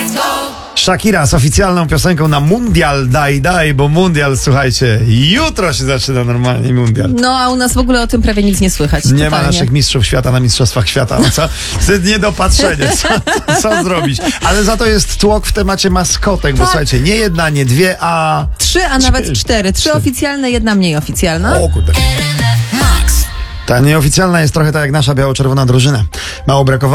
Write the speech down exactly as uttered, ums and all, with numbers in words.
Shakira z oficjalną piosenką na Mundial Daj Daj, bo Mundial, słuchajcie, jutro się zaczyna normalnie Mundial. No a u nas w ogóle o tym prawie nic nie słychać. Nie totalnie. ma naszych mistrzów świata na Mistrzostwach Świata. No co? To jest niedopatrzenie. Co, co, co zrobić? Ale za to jest tłok w temacie maskotek, bo Tak. słuchajcie, nie jedna, nie dwie, a... Trzy, a nawet cztery. Trzy Trzy. oficjalne, jedna mniej oficjalna. O kurde. Ta nieoficjalna jest trochę tak jak nasza biało-czerwona drużyna. Mało brakowało